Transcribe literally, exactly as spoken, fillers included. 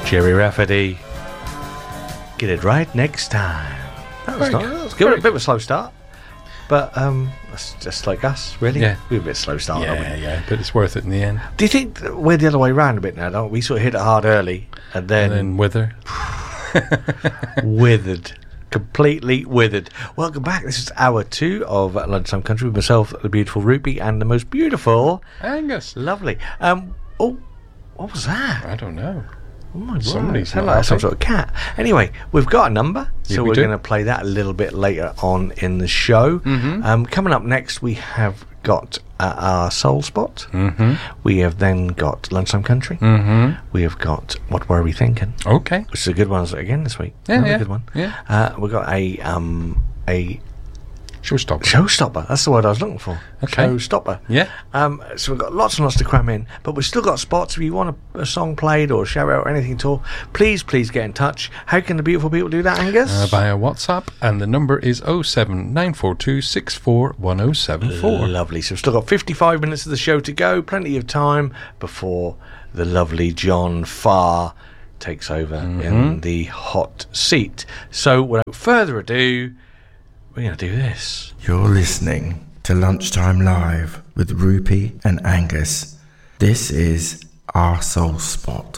Jerry Rafferty. Get it right next time. That was nice. That was good. A bit of a slow start. But um, that's just like us, really. Yeah. We're a bit slow start, yeah, aren't we? Yeah, but it's worth it in the end. Do you think that we're the other way around a bit now, don't we? We sort of hit it hard early and then... And then wither. withered. Completely withered. Welcome back. This is hour two of Lunchtime Country with myself, the beautiful Rupy, and the most beautiful... Angus. Lovely. Um. Oh, what was that? I don't know. Oh my god! Somebody's Sound not like some happy. sort of cat. Anyway, we've got a number, so Yeah, we we're do. going to play that a little bit later on in the show. Mm-hmm. Um, coming up next, we have got uh, our Soul Spot. Mm-hmm. We have then got Lunchtime Country. Mm-hmm. We have got What Were We Thinking? Okay. Which is a good one again this week. Yeah, Another yeah. good one. Yeah. Uh, we've got a um a Showstopper. showstopper. That's the word I was looking for. Okay. Showstopper. Yeah. Um, so we've got lots and lots to cram in, but we've still got spots. If you want a, a song played or a shout out or anything at all, please, please get in touch. How can the beautiful people do that, Angus? Uh, via WhatsApp, and the number is oh seven nine four two six four one oh seven four. Lovely. So we've still got fifty-five minutes of the show to go. Plenty of time before the lovely John Farr takes over Mm-hmm. in the hot seat. So without further ado, we're going to do this. You're listening to Lunchtime Live with Rupy and Angus. This is our Soul Spot.